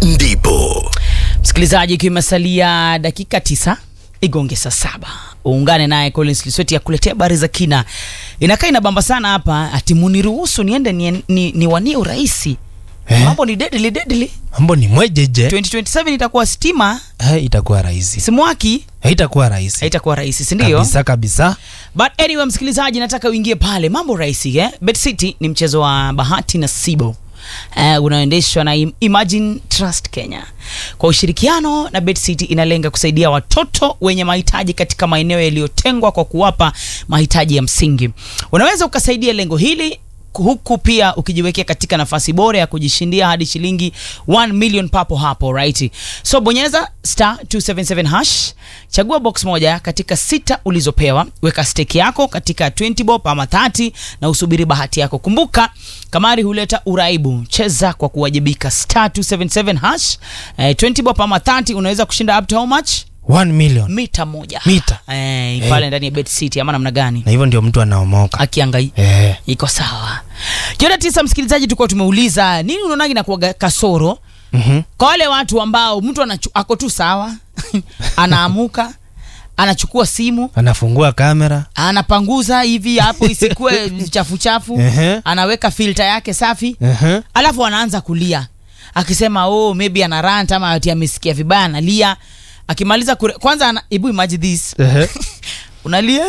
ndipo. Msikilizaji, kimesalia dakika 9 igonge saa 7. Uungane naye Collins Lisweti ya kuletea habari za kina. Inakaa inabamba sana hapa ati muniruhusu niende niwanie uraisi. Mambo ni deadly. Mambo ni mwejeje. 2027 itakuwa stima. Itakuwa rahisi. Simwaki. Haitakuwa rahisi, si ndio? Kabisa. But anyway, msikilizaji, nataka uingie pale. Mambo rahisi, Bet City ni mchezo wa bahati nasibu. Unaendeshwa na Imagine Trust Kenya. Kwa ushirikiano na Bet City inalenga kusaidia watoto wenye mahitaji katika maeneo yaliyotengwa kwa kuwapa mahitaji ya msingi. Unaweza ukasaidia lengo hili huku pia ukijiwekea katika nafasi bora ya kujishindia hadi shilingi 1 million papo hapo, right? So bonyeza *277#, chagua box moja katika 6 ulizopewa, weka stake yako katika 20 bob ama 30 na usubiri bahati yako. Kumbuka, kamari huleta uraibu. Cheza kwa kuwajibika. *277#, 20 bob ama 30, unaweza kushinda up to how much? 1 million. Mita moja. Pale ndani ya Bet City, ama namna gani? Na hivyo ndio mtu anaomoka. Akiangai. Iko sawa. Jana 9, msikilizaji, tulikuwa tumeuliza nini unaonagi na kuaga kasoro? Kwa wale watu ambao mtu ako tu sawa, anaamuka, anachukua simu, anafungua kamera, anapanguza hivi hapo isikue chafu, anaweka filter yake safi, alafu anaanza kulia. Akisema maybe ana rant ama ati amesikia vibaya analia. Akimaliza kwanza hebu imagine this. Unalia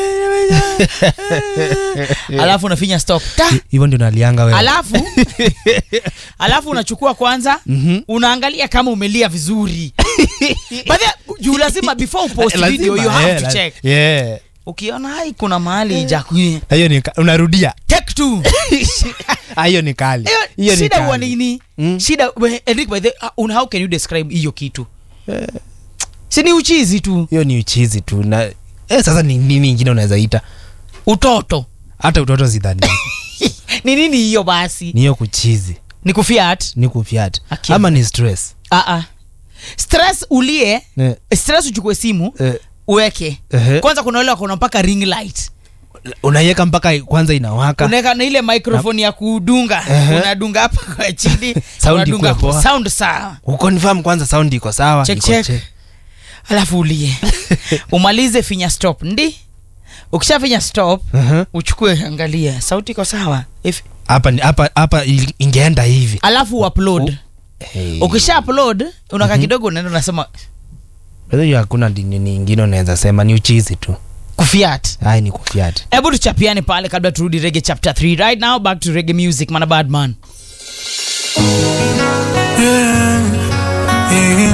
alafu unafinya stop. Hivyo ndio unalianga wewe. Alafu unachukua kwanza, unaangalia kama umelia vizuri. But you lazima before post video you have to check. Ukiona kuna mahali ijakuye. Hiyo ni unarudia. Take 2. Hiyo ni kali. Hiyo ni kali. Shida nini? Shida Enrique, by the how can you describe hiyo kitu? Si ni uchizi tu. Hiyo ni uchizi tu. Na sasa ni nini nyingine unaweza ita? Utoto. Hata utoto sidhani. Ni nini hiyo basi? Ni hiyo kuchizi. Ni kufiat. Ama ni stress? Stress ulie. Stress uchukue simu, uweke. Kwanza kuna wale wako mpaka ring light. Unaiweka mpaka kwanza inawaka. Unaweka na ile microphone ya kudunga. Unadunga hapa kwa chini. Unadunga sound sawa. Ukonfirm kwanza sound iko sawa. Check. Alafu ulie. Umalize, finya stop. Ukishafinya stop, uchukue, angalia sauti iko sawa. Hapa ingeenda hivi. Alafu upload. Ukisha upload, unaka kidogo unaenda unasema hiyo hakuna dini nyingine unaweza sema, ni uchizi tu. Kufiat. Ni kufiat. Hebu tuchapiane pale kabla turudi Reggae chapter 3. Right now back to reggae music, man, bad man.